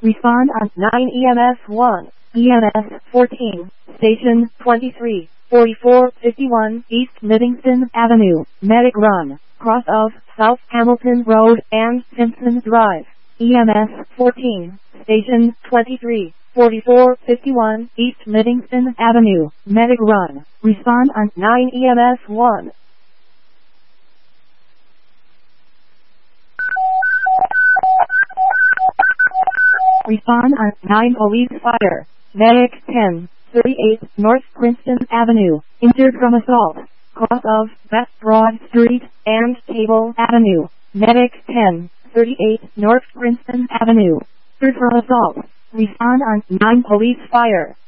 Respond on 9 EMS 1, EMS 14, Station 23, 4451 East Livingston Avenue, Medic Run, cross of South Hamilton Road and Simpson Drive. EMS 14, Station 23, 4451 East Livingston Avenue, Medic Run. Respond on 9 EMS 1. Respond on 9 Police Fire. Medic 10, 38 North Princeton Avenue, injured from assault, cross of West Broad Street and Table Avenue. Medic 10, 38 North Princeton Avenue, injured from assault. Respond on 9 Police Fire.